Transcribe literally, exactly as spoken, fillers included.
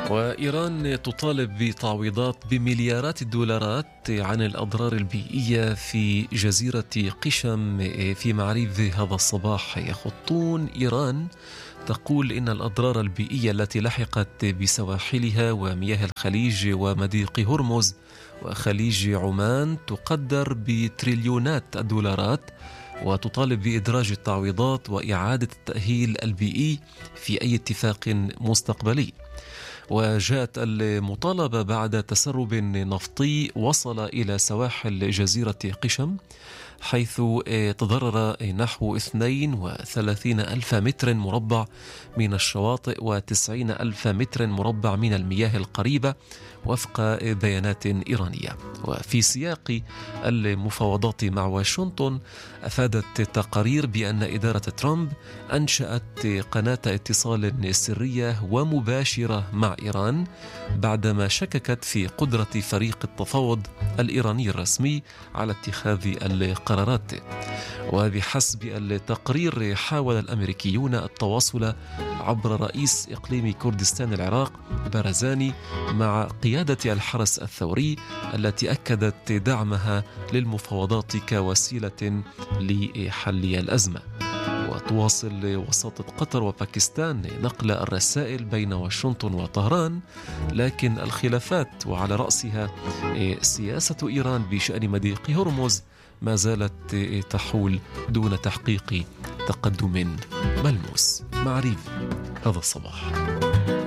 وإيران تطالب بتعويضات بمليارات الدولارات عن الأضرار البيئية في جزيرة قشم في معريف هذا الصباح. يخطون إيران تقول إن الأضرار البيئية التي لحقت بسواحلها ومياه الخليج ومضيق هرمز وخليج عمان تقدر بتريليونات الدولارات، وتطالب بإدراج التعويضات وإعادة التأهيل البيئي في أي اتفاق مستقبلي. وجاءت المطالبة بعد تسرب نفطي وصل إلى سواحل جزيرة قشم، حيث تضرر نحو اثنين وثلاثين ألف متر مربع من الشواطئ وتسعين ألف متر مربع من المياه القريبة وفق بيانات إيرانية. وفي سياق المفاوضات مع واشنطن، أفادت تقارير بأن إدارة ترامب أنشأت قناة اتصال سرية ومباشرة مع إيران بعدما شككت في قدرة فريق التفاوض الإيراني الرسمي على اتخاذ القرارات. وبحسب التقرير، حاول الأمريكيون التواصل عبر رئيس إقليم كردستان العراق بارزاني مع قيادة الحرس الثوري التي أكدت دعمها للمفاوضات كوسيلة لحل الأزمة. وتواصل وساطة قطر وباكستان نقل الرسائل بين واشنطن وطهران، لكن الخلافات وعلى رأسها سياسة إيران بشأن مضيق هرمز ما زالت تحول دون تحقيق تقدم ملموس. معريف هذا الصباح.